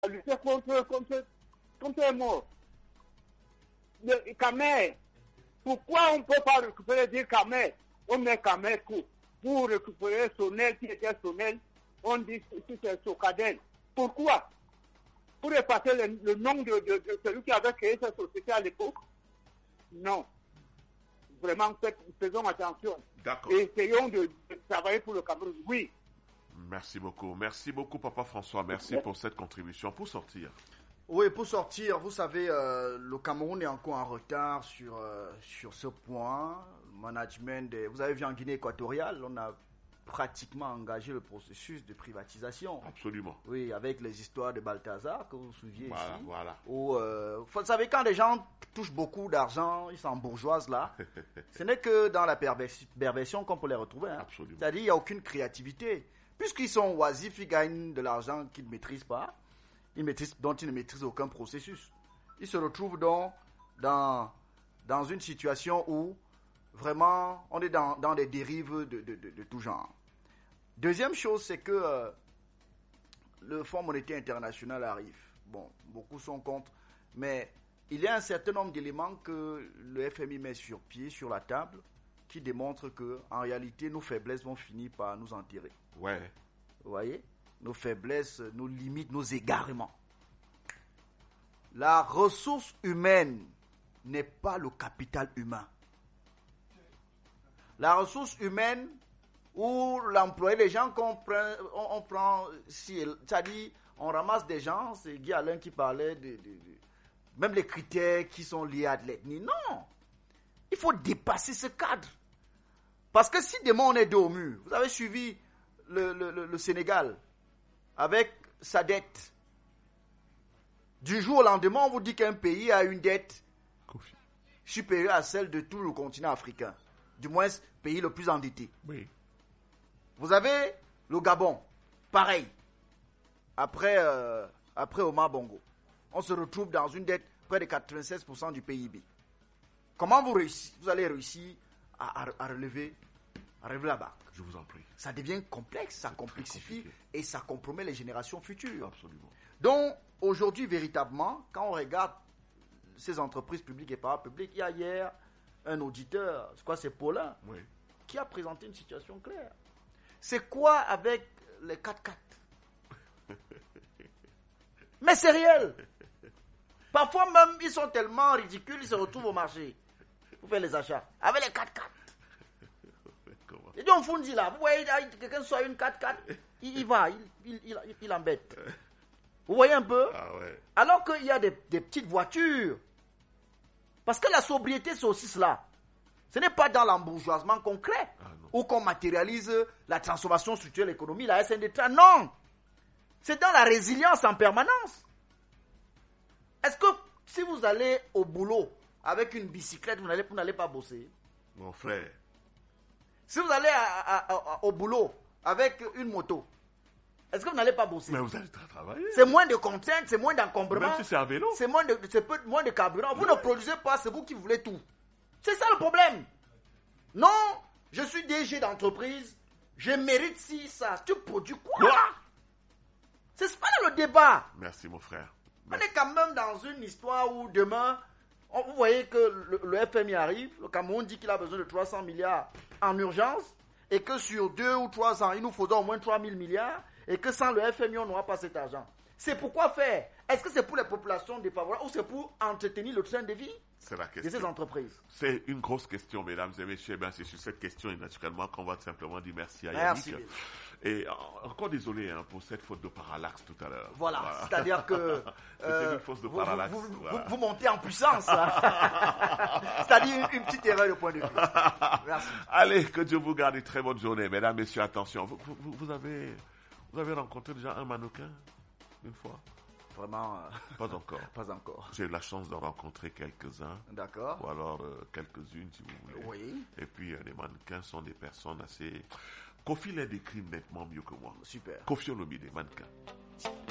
lutter contre un mort. Le Camer, pourquoi on ne peut pas récupérer dire Camer? On met Camer pour récupérer Sonel qui était Sonel, on dit que c'est Socadel. Pourquoi? Pour effacer le nom de celui qui avait créé cette société à l'époque? Non. Vraiment, faisons attention. D'accord. Et essayons de travailler pour le Cameroun. Oui. Merci beaucoup, Papa François. Merci pour cette contribution. Pour sortir. Oui, pour sortir, vous savez, le Cameroun est encore en retard sur ce point. Management vous avez vu en Guinée équatoriale, on a pratiquement engagé le processus de privatisation. Absolument. Oui, avec les histoires de Balthazar, que vous vous souvenez ici. Voilà. Où, vous savez, quand les gens touchent beaucoup d'argent, ils s'embourgeoisent là, ce n'est que dans la perversion qu'on peut les retrouver. Hein. Absolument. C'est-à-dire, il n'y a aucune créativité. Puisqu'ils sont oisifs, ils gagnent de l'argent qu'ils ne maîtrisent pas, dont ils ne maîtrisent aucun processus. Ils se retrouvent donc dans une situation où vraiment on est dans des dérives de tout genre. Deuxième chose, c'est que le Fonds monétaire international arrive. Bon, beaucoup sont contre, mais il y a un certain nombre d'éléments que le FMI met sur pied, sur la table, qui démontrent que en réalité, nos faiblesses vont finir par nous enterrer. Ouais. Vous voyez? Nos faiblesses, nos limites, nos égarements. La ressource humaine n'est pas le capital humain. La ressource humaine où l'employé, les gens qu'on prend, on prend, c'est-à-dire on ramasse des gens, c'est Guy Alain qui parlait de même les critères qui sont liés à de l'ethnie. Non, il faut dépasser ce cadre. Parce que si demain on est dos au mur, vous avez suivi le Sénégal avec sa dette. Du jour au lendemain, on vous dit qu'un pays a une dette supérieure à celle de tout le continent africain. Du moins, pays le plus endetté. Oui. Vous avez le Gabon, pareil. Après Omar Bongo, on se retrouve dans une dette près de 96% du PIB. Comment vous allez réussir à relever la barque? Je vous en prie. Ça devient complexe, ça complexifie et ça compromet les générations futures. Absolument. Donc, aujourd'hui, véritablement, quand on regarde ces entreprises publiques et parapubliques, il y a hier un auditeur, c'est Paulin, oui, qui a présenté une situation claire. C'est quoi avec les 4x4? Mais c'est réel. Parfois même, ils sont tellement ridicules, ils se retrouvent au marché pour faire les achats. Avec les 4x4. Et donc, Fundi là, vous voyez, quelqu'un soit une 4x4, il va, il embête. Vous voyez un peu? Ah ouais. Alors qu'il y a des petites voitures. Parce que la sobriété, c'est aussi cela. Ce n'est pas dans l'embourgeoisement concret où qu'on matérialise la transformation structurelle de l'économie, la SNDT. Non! C'est dans la résilience en permanence. Est-ce que si vous allez au boulot avec une bicyclette, vous n'allez pas bosser? Mon frère. Si vous allez au boulot avec une moto, est-ce que vous n'allez pas bosser? Mais vous allez travailler. C'est moins de contraintes, c'est moins d'encombrement. Même si c'est à vélo. C'est moins de carburant. Vous ne produisez pas, c'est vous qui voulez tout. C'est ça le problème. Non, je suis DG d'entreprise, je mérite ci, ça. Tu produis quoi? C'est pas le débat. Merci mon frère. Merci. On est quand même dans une histoire où demain, vous voyez que le FMI arrive, le Cameroun dit qu'il a besoin de 300 milliards en urgence, et que sur 2 ou 3 ans, il nous faudra au moins 3 000 milliards, et que sans le FMI, on n'aura pas cet argent. C'est pourquoi faire? Est-ce que c'est pour les populations défavorables ou c'est pour entretenir le train de vie de ces entreprises? C'est une grosse question, mesdames et messieurs. C'est sur cette question, naturellement, qu'on va simplement dire merci à Yannick. Merci. Et encore désolé pour cette faute de parallaxe tout à l'heure. Voilà. C'est-à-dire que c'était une faute de parallaxe. Vous montez en puissance. C'est-à-dire une petite erreur de point de vue. Merci. Allez, que Dieu vous garde une très bonne journée. Mesdames, messieurs, attention. Vous avez rencontré déjà un mannequin une fois? Vraiment Pas encore. Pas encore. J'ai eu la chance de rencontrer quelques-uns. D'accord. Ou alors quelques-unes, si vous voulez. Oui. Et puis, les mannequins sont des personnes assez... Kofi les décrit nettement mieux que moi. Super. Kofi Olomide, mannequin.